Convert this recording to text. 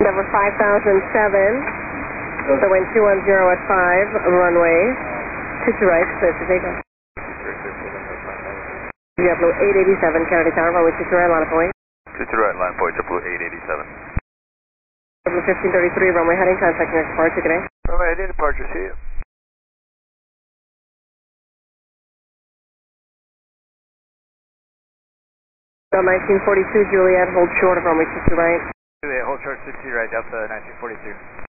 Number 5007. The wind 210 at 5, runway. 22 right, clear for takeoff. JetBlue 887, Kennedy Tower, runway 22 right, line of point. 22 right, line point, JetBlue 887. JetBlue 1533, runway heading, contact next departure, good day. Runway heading, departure, see you. 1942, Juliet, hold short of runway 22 right. Juliet, hold short 22 right, Delta 1942.